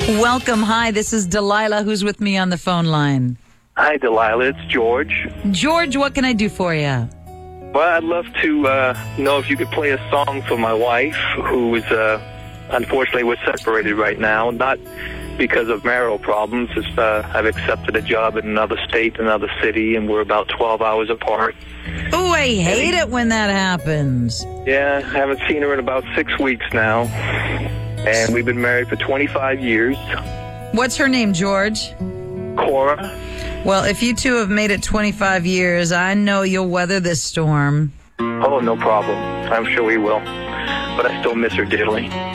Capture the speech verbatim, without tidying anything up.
Welcome. Hi, this is Delilah, who's with me on the phone line. Hi, Delilah. It's George. George, what can I do for you? Well, I'd love to uh, know if you could play a song for my wife, who is, uh, unfortunately, we're separated right now. Not because of marital problems. It's, uh, I've accepted a job in another state, another city, and we're about twelve hours apart. Oh, I hate it when that happens. Yeah, I haven't seen her in about six weeks now. And we've been married for twenty-five years. What's her name, George? Cora. Well, if you two have made it twenty-five years, I know you'll weather this storm. Oh, no problem. I'm sure we will. But I still miss her dearly.